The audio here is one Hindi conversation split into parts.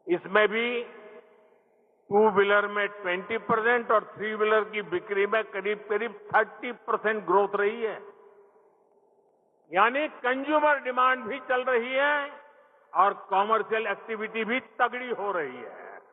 इसमें भी टू व्हीलर में 20% और थ्री व्हीलर की बिक्री में करीब करीब 30% ग्रोथ रही है। यानी कंज्यूमर डिमांड भी चल रही है और कॉमर्शियल एक्टिविटी भी तगड़ी हो रही है।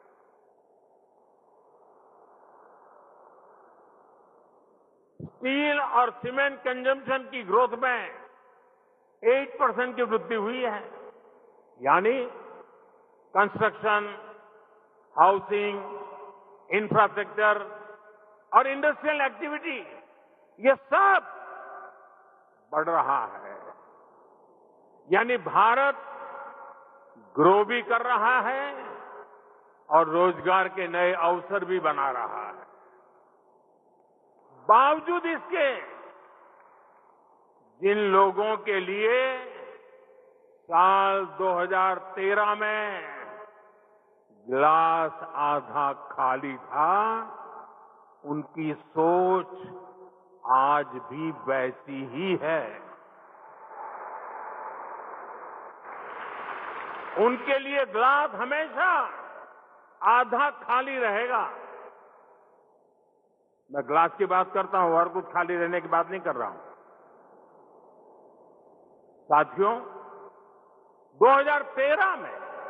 स्टील और सीमेंट कंजम्पशन की ग्रोथ में 8% की वृद्धि हुई है। यानी कंस्ट्रक्शन, हाउसिंग, इंफ्रास्ट्रक्चर और इंडस्ट्रियल एक्टिविटी ये सब बढ़ रहा है। यानी भारत ग्रो भी कर रहा है और रोजगार के नए अवसर भी बना रहा है। बावजूद इसके जिन लोगों के लिए साल 2013 में गिलास आधा खाली था, उनकी सोच आज भी वैसी ही है। उनके लिए गिलास हमेशा आधा खाली रहेगा। मैं गिलास की बात करता हूं और कुछ खाली रहने की बात नहीं कर रहा हूं। साथियों, 2013 में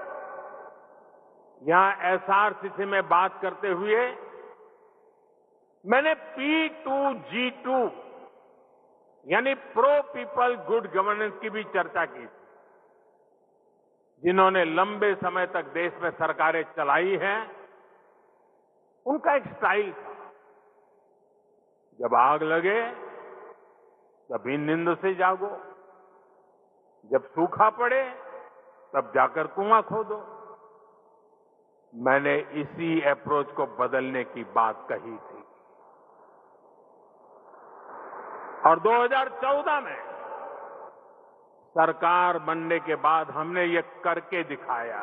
यहां एसआरसीसी में बात करते हुए मैंने P2G2 यानी प्रो पीपल गुड गवर्नेंस की भी चर्चा की थी। जिन्होंने लंबे समय तक देश में सरकारें चलाई हैं, उनका एक स्टाइल था। जब आग लगे तभी नींद से जागो, जब सूखा पड़े तब जाकर कुआं खोदो। मैंने इसी अप्रोच को बदलने की बात कही थी और 2014 में सरकार बनने के बाद हमने ये करके दिखाया।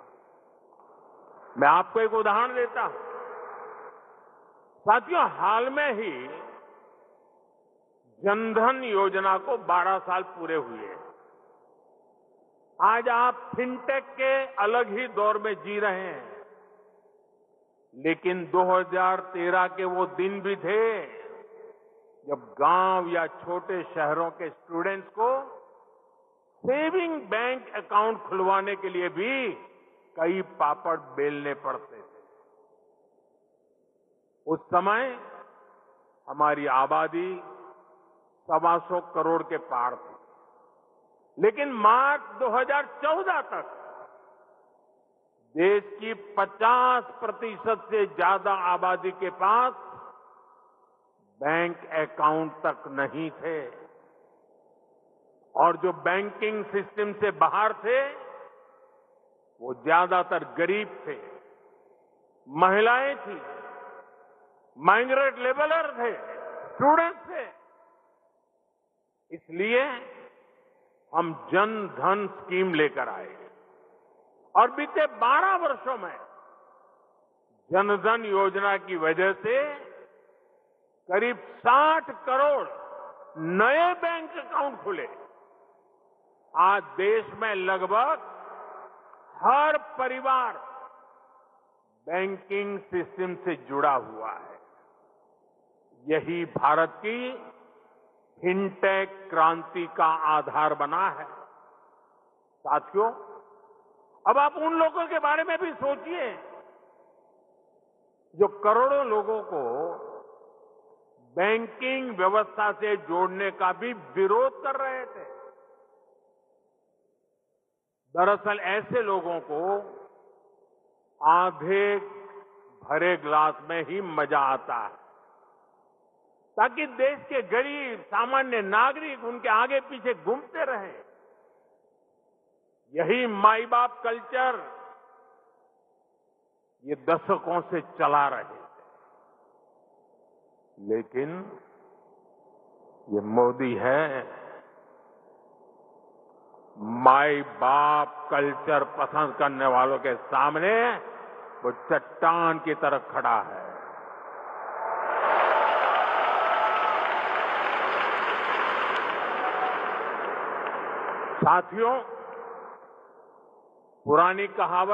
मैं आपको एक उदाहरण देता हूं। साथियों, हाल में ही जनधन योजना को 12 साल पूरे हुए। आज आप फिनटेक के अलग ही दौर में जी रहे हैं, लेकिन 2013 के वो दिन भी थे जब गांव या छोटे शहरों के स्टूडेंट्स को सेविंग बैंक अकाउंट खुलवाने के लिए भी कई पापड़ बेलने पड़ते थे। उस समय हमारी आबादी 125 करोड़ के पार थी, लेकिन मार्च 2014 तक देश की 50% से ज्यादा आबादी के पास बैंक अकाउंट तक नहीं थे और जो बैंकिंग सिस्टम से बाहर थे वो ज्यादातर गरीब थे, महिलाएं थी, माइग्रेट लेबरर थे, स्टूडेंट्स थे। इसलिए हम जन धन स्कीम लेकर आए और बीते 12 वर्षों में जनधन योजना की वजह से करीब 60 करोड़ नए बैंक अकाउंट खुले। आज देश में लगभग हर परिवार बैंकिंग सिस्टम से जुड़ा हुआ है। यही भारत की फिनटेक क्रांति का आधार बना है। साथियों, अब आप उन लोगों के बारे में भी सोचिए जो करोड़ों लोगों को बैंकिंग व्यवस्था से जोड़ने का भी विरोध कर रहे थे। दरअसल ऐसे लोगों को आधे भरे गिलास में ही मजा आता है, ताकि देश के गरीब सामान्य नागरिक उनके आगे पीछे घूमते रहें। यही माई बाप कल्चर ये दशकों से चला रहे थे, लेकिन ये मोदी है माई बाप कल्चर पसंद करने वालों के सामने वो चट्टान की तरह खड़ा है। साथियों, पुरानी कहावत